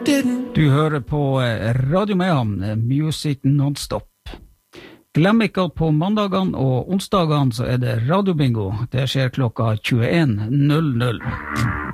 didn't. Du hører på Radio Mayhem, Music Non-Stop. Glem ikke at på mandagene og onsdagene så det radiobingo. Det skjer klokka 21:00.